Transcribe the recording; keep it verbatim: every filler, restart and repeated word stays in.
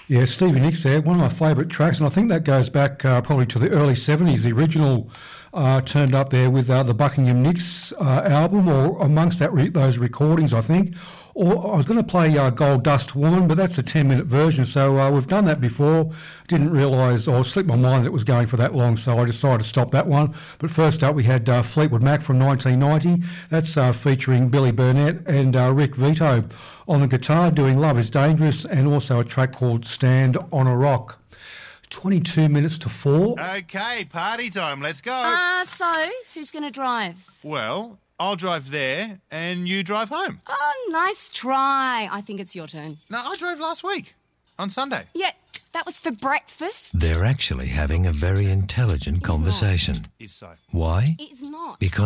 Yeah, Stevie Nicks there, one of my favourite tracks, and I think that goes back uh, probably to the early seventies. The original uh, turned up there with uh, the Buckingham Nicks uh, album, or amongst that re- those recordings, I think. Or I was going to play uh, Gold Dust Woman, but that's a ten-minute version, so uh, we've done that before. Didn't realise, or slipped my mind that it was going for that long, so I decided to stop that one. But first up, we had uh, Fleetwood Mac from nineteen ninety. That's uh, featuring Billy Burnett and uh, Rick Vito on the guitar, doing Love is Dangerous, and also a track called Stand on a Rock. twenty-two minutes to four. Okay, party time. Let's go. Ah, uh, so who's going to drive? Well, I'll drive there and you drive home. Oh, nice try. I think it's your turn. No, I drove last week on Sunday. Yeah, that was for breakfast. They're actually having a very intelligent conversation. Is so. Why? It's not. Because